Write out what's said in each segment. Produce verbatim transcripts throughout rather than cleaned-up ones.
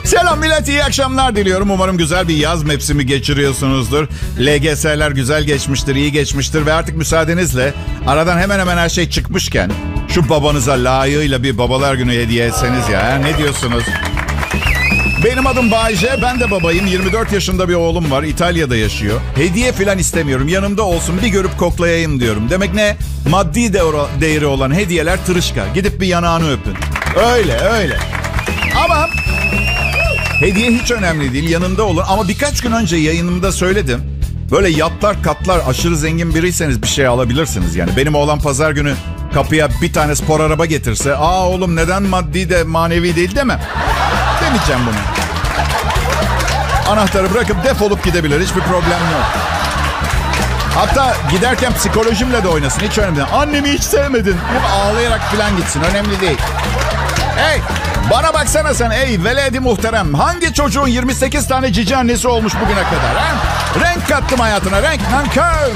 Selam millet, iyi akşamlar diliyorum. Umarım güzel bir yaz mevsimi geçiriyorsunuzdur. L G S'ler güzel geçmiştir, iyi geçmiştir ve artık müsaadenizle aradan hemen hemen her şey çıkmışken şu babanıza layığıyla bir babalar günü hediye etseniz ya. Ne diyorsunuz? Benim adım Bay J, ben de babayım. yirmi dört yaşında bir oğlum var, İtalya'da yaşıyor. Hediye falan istemiyorum, yanımda olsun, bir görüp koklayayım diyorum. Demek ne? Maddi değeri olan hediyeler tırışka. Gidip bir yanağını öpün. Öyle öyle. Ama hediye hiç önemli değil, yanında olun. Ama birkaç gün önce yayınımda söyledim. Böyle yatlar katlar, aşırı zengin biriyseniz bir şey alabilirsiniz yani. Benim oğlan pazar günü kapıya bir tane spor araba getirse, aa oğlum neden maddi de manevi değil demem. Demeyeceğim bunu. Anahtarı bırakıp defolup gidebilir, hiçbir problem yok. Hatta giderken psikolojimle de oynasın, hiç önemli değil. Annemi hiç sevmedin. Hep ağlayarak falan gitsin, önemli değil. Hey, bana baksana sen, ey veledi muhterem. Hangi çocuğun yirmi sekiz tane cici annesi olmuş bugüne kadar? Ha? Renk kattım hayatına, renk, nankör.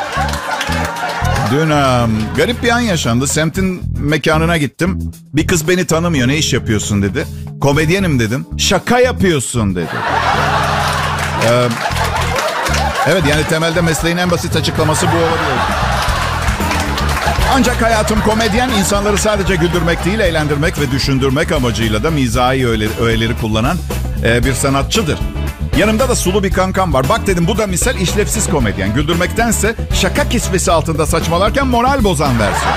Dün um, garip bir an yaşandı. Semtin mekanına gittim. Bir kız beni tanımıyor, ne iş yapıyorsun dedi. Komedyenim dedim. Şaka yapıyorsun dedi. Ee, evet yani temelde mesleğin en basit açıklaması bu olabilir. Ancak hayatım komedyen, insanları sadece güldürmek değil, eğlendirmek ve düşündürmek amacıyla da mizahi öğeleri, öğeleri kullanan e, bir sanatçıdır. Yanımda da sulu bir kankam var. Bak dedim, bu da misal işlevsiz komedyen. Güldürmektense şaka kisvesi altında saçmalarken moral bozan versiyon.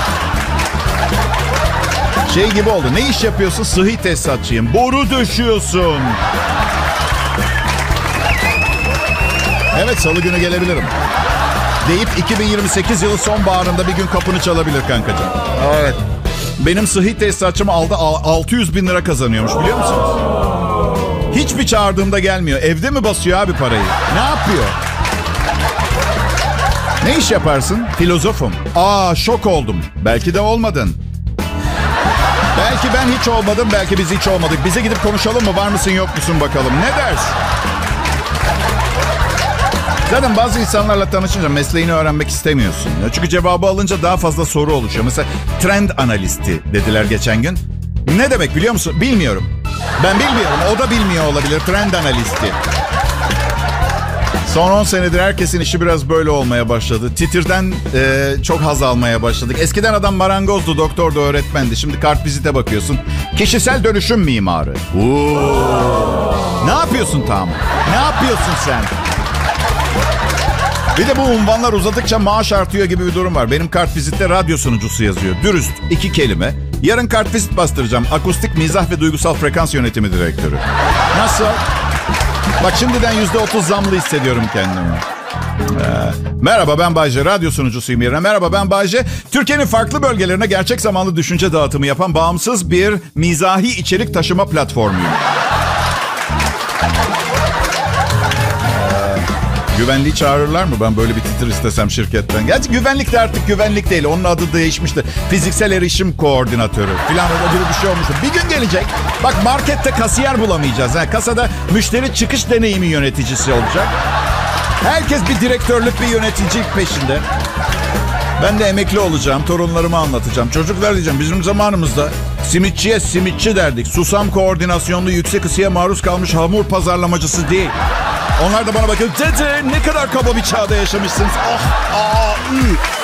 Şey gibi oldu. Ne iş yapıyorsun? Sıhhi tesisatçıyım. Boru döşüyorsun. Evet, salı günü gelebilirim. Deyip iki bin yirmi sekiz yılı sonbaharında bir gün kapını çalabilir kankacığım. Evet. Benim sıhhi tesisatçım aldı altı yüz bin lira kazanıyormuş, biliyor musunuz? Hiçbir çağırdığımda gelmiyor. Evde mi basıyor abi parayı? Ne yapıyor? Ne iş yaparsın? Filozofum. Aa, şok oldum. Belki de olmadın. Belki ben hiç olmadım, belki biz hiç olmadık. Bize gidip konuşalım mı? Var mısın yok musun bakalım. Ne dersin? Zaten bazı insanlarla tanışınca mesleğini öğrenmek istemiyorsun. Çünkü cevabı alınca daha fazla soru oluşuyor. Mesela trend analisti dediler geçen gün. Ne demek biliyor musun? Bilmiyorum. Ben bilmiyorum. O da bilmiyor olabilir. Trend analisti. Son on senedir herkesin işi biraz böyle olmaya başladı. Titirden e, çok haz almaya başladık. Eskiden adam marangozdu, doktordu, öğretmendi. Şimdi kartvizite bakıyorsun. Kişisel dönüşüm mimarı. Oo. Ne yapıyorsun tam? Ne yapıyorsun sen? Bir de bu unvanlar uzadıkça maaş artıyor gibi bir durum var. Benim kartvizitte radyo sunucusu yazıyor. Dürüst, iki kelime. Yarın kartvizit bastıracağım. Akustik, mizah ve duygusal frekans yönetimi direktörü. Nasıl? Bak şimdiden yüzde otuz zamlı hissediyorum kendimi. Ee, merhaba ben Bay J, radyo sunucusuyum yerine. Merhaba ben Bay J. Türkiye'nin farklı bölgelerine gerçek zamanlı düşünce dağıtımı yapan bağımsız bir mizahi içerik taşıma platformuyum. Güvenliği çağırırlar mı? Ben böyle bir titir istesem şirketten. Gerçi güvenlik de artık güvenlik değil. Onun adı değişmişti. Fiziksel erişim koordinatörü falan öyle bir şey olmuştu. Bir gün gelecek. Bak markette kasiyer bulamayacağız. Ha, kasada müşteri çıkış deneyimi yöneticisi olacak. Herkes bir direktörlük, bir yöneticilik peşinde. Ben de emekli olacağım. Torunlarıma anlatacağım. Çocuklar diyeceğim, bizim zamanımızda simitçiye simitçi derdik. Susam koordinasyonlu, yüksek ısıya maruz kalmış hamur pazarlamacısı değil. Onlar da bana bakıyor. Dede ne kadar kaba bir çağda yaşamışsınız. Ah, ah, ıh.